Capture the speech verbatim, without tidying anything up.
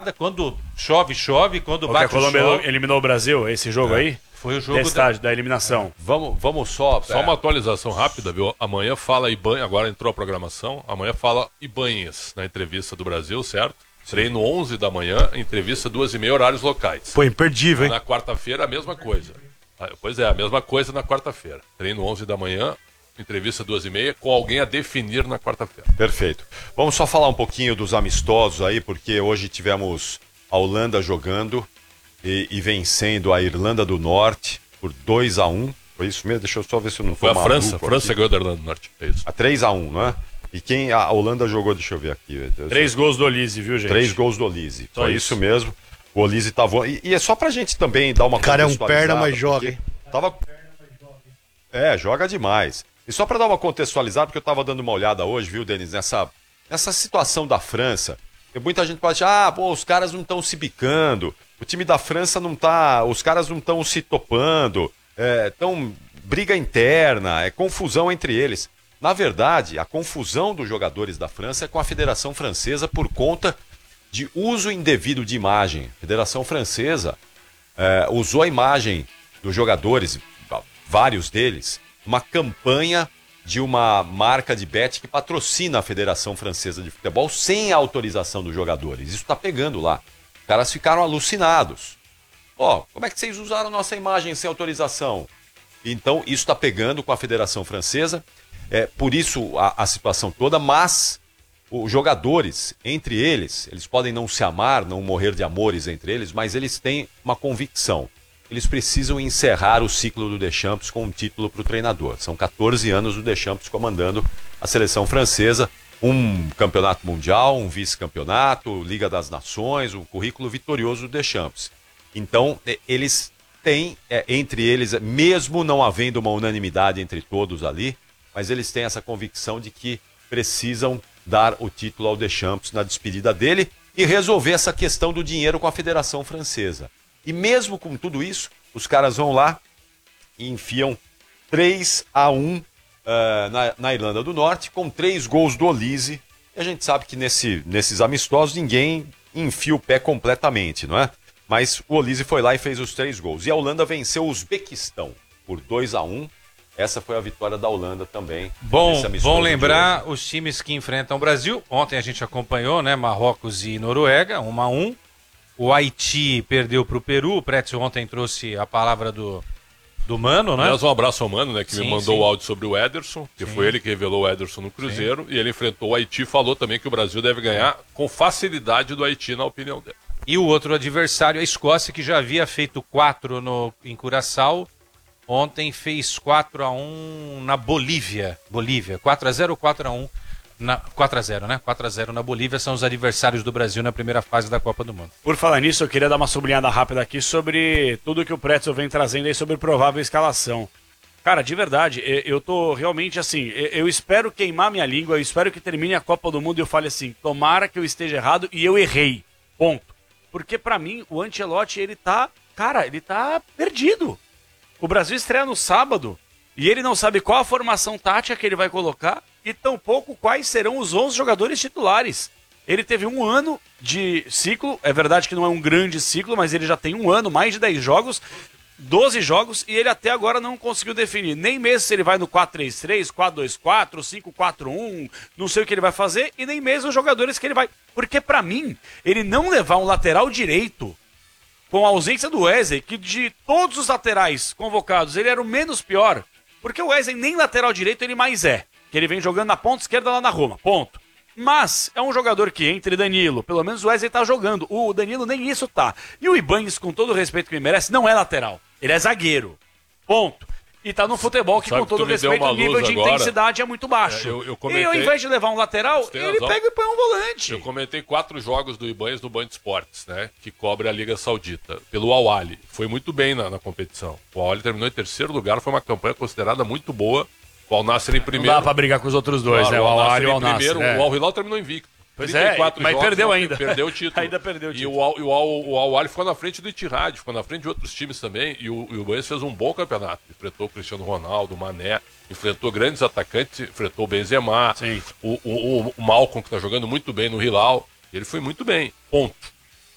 nada. Quando chove, chove. Quando Porque bate a Colômbia chove... eliminou o Brasil, esse jogo é. aí? Foi o jogo estágio da... da eliminação. Vamos, vamos só... Só é. uma atualização rápida, viu? Amanhã fala Ibanez, agora entrou a programação, amanhã fala Ibanez na entrevista do Brasil, certo? Treino onze da manhã, entrevista duas e meia, horários locais. Pô, imperdível, hein? Na quarta-feira, a mesma coisa. Pois é, a mesma coisa na quarta-feira. Treino onze da manhã, entrevista duas e meia, com alguém a definir na quarta-feira. Perfeito. Vamos só falar um pouquinho dos amistosos aí, porque hoje tivemos a Holanda jogando e, e vencendo a Irlanda do Norte por dois a um. Foi isso mesmo? Deixa eu só ver se eu não Foi tô a França, maluco França aqui. ganhou da Irlanda do Norte. É isso. A três a um, não é? E quem a Holanda jogou, deixa eu ver aqui. Três gols do Olise, viu, gente? Três gols do Olise. Só Foi isso. isso mesmo. O Olise tá voando. E, e é só pra gente também dar uma O cara é um contextualizada, perna, mas joga, porque hein? Tava... É, joga demais. E só pra dar uma contextualizada, porque eu tava dando uma olhada hoje, viu, Denis, nessa, nessa situação da França. E muita gente pode achar, ah, pô, os caras não estão se bicando, o time da França não tá, os caras não estão se topando, é, tão briga interna, é confusão entre eles. Na verdade, a confusão dos jogadores da França é com a Federação Francesa por conta de uso indevido de imagem. A Federação Francesa é, usou a imagem dos jogadores, vários deles, uma campanha de uma marca de bet que patrocina a Federação Francesa de Futebol sem a autorização dos jogadores. Isso está pegando lá. Os caras ficaram alucinados. Ó, oh, como é que vocês usaram nossa imagem sem autorização? Então, isso está pegando com a Federação Francesa. É, por isso a, a situação toda, mas os jogadores, entre eles, eles podem não se amar, não morrer de amores entre eles, mas eles têm uma convicção. Eles precisam encerrar o ciclo do Deschamps com um título para o treinador. São quatorze anos do Deschamps comandando a seleção francesa, um campeonato mundial, um vice-campeonato, Liga das Nações, um currículo vitorioso do Deschamps. Então, eles têm, é, entre eles, mesmo não havendo uma unanimidade entre todos ali, mas eles têm essa convicção de que precisam dar o título ao Deschamps na despedida dele e resolver essa questão do dinheiro com a Federação Francesa. E mesmo com tudo isso, os caras vão lá e enfiam três a um uh, na, na Irlanda do Norte, com três gols do Olise. E a gente sabe que nesse, nesses amistosos ninguém enfia o pé completamente, não é? Mas o Olise foi lá e fez os três gols. E a Holanda venceu o Uzbequistão por dois a um. Essa foi a vitória da Holanda também. Bom, bom lembrar os times que enfrentam o Brasil. Ontem a gente acompanhou, né? Marrocos e Noruega, um a um. O Haiti perdeu para o Peru. O Pretzel ontem trouxe a palavra do, do Mano, né? Aliás, um abraço ao Mano, né? Que sim, me mandou sim. o áudio sobre o Ederson, que sim. foi ele que revelou o Ederson no Cruzeiro. Sim. E ele enfrentou o Haiti e falou também que o Brasil deve ganhar com facilidade do Haiti, na opinião dele. E o outro adversário, a Escócia, que já havia feito quatro no, em Curaçao. Ontem fez quatro a um na Bolívia. Bolívia, quatro a zero ou quatro a um? Na, quatro a zero, né? quatro a zero na Bolívia, são os adversários do Brasil na primeira fase da Copa do Mundo. Por falar nisso, eu queria dar uma sublinhada rápida aqui sobre tudo que o Pretzel vem trazendo aí sobre provável escalação. Cara, de verdade, eu tô realmente assim, eu espero queimar minha língua, eu espero que termine a Copa do Mundo e eu fale assim, tomara que eu esteja errado e eu errei, ponto. Porque pra mim, o Ancelotti, ele tá, cara, ele tá perdido. O Brasil estreia no sábado e ele não sabe qual a formação tática que ele vai colocar e tampouco quais serão os onze jogadores titulares. Ele teve um ano de ciclo, é verdade que não é um grande ciclo, mas ele já tem um ano, mais de dez jogos, doze jogos, e ele até agora não conseguiu definir nem mesmo se ele vai no quatro três três, quatro dois quatro, cinco quatro um, não sei o que ele vai fazer, e nem mesmo os jogadores que ele vai... Porque pra mim, ele não levar um lateral direito com a ausência do Wesley, que de todos os laterais convocados, ele era o menos pior, porque o Wesley nem lateral direito ele mais é, que ele vem jogando na ponta esquerda lá na Roma, ponto. Mas é um jogador que, entre Danilo, pelo menos o Wesley tá jogando, o Danilo nem isso tá. E o Ibanez, com todo o respeito que ele merece, não é lateral, ele é zagueiro, ponto. E tá no futebol que, Sabe com todo que respeito, o nível de agora. intensidade é muito baixo. É, eu, eu comentei... E ao invés de levar um lateral, ele razão. pega e põe um volante. Eu comentei quatro jogos do Ibanez no Band Esportes, né? Que cobre a Liga Saudita, pelo Al Ahly. Foi muito bem na, na competição. O Al Ahly terminou em terceiro lugar, foi uma campanha considerada muito boa. O Al Nassr em primeiro. Não dá pra brigar com os outros dois, claro, né? O Al Ahly e o Al em primeiro, Nassr. É. O Al Hilal terminou invicto. Pois é, mas jogos, perdeu ainda. Perdeu o título. ainda perdeu o título. E o Al, o Al, o Al Ahly ficou na frente do Ittihad, ficou na frente de outros times também. E o, e o Ibanez fez um bom campeonato. Enfrentou o Cristiano Ronaldo, o Mané, enfrentou grandes atacantes, enfrentou o Benzema, Sim. O, o, o, o Malcom, que está jogando muito bem no Hilal. Ele foi muito bem, ponto.